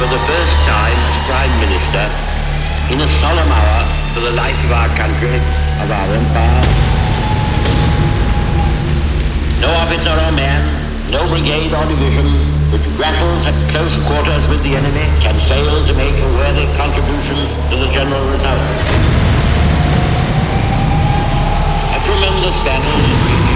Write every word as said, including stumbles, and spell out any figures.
the first time as Prime Minister, in a solemn hour for the life of our country, of our empire. No officer or man, no brigade or division, which grapples at close quarters with the enemy, can fail to make a worthy contribution to the general result. A tremendous battle is